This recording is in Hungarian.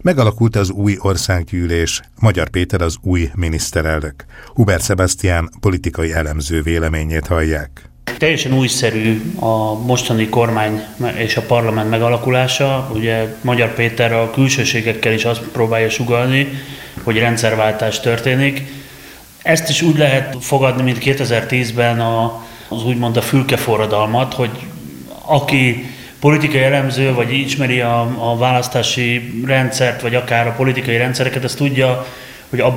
Megalakult az új országgyűlés, Magyar Péter az új miniszterelnök. Hubert Sebastian politikai elemző véleményét hallják. Teljesen újszerű a mostani kormány és a parlament megalakulása. Ugye Magyar Péter a külsőségekkel is azt próbálja sugallni, hogy rendszerváltás történik. Ezt is úgy lehet fogadni, mint 2010-ben az úgymond a fülkeforradalmat, hogy aki politikai elemző, vagy ismeri a választási rendszert, vagy akár a politikai rendszereket, az tudja, hogy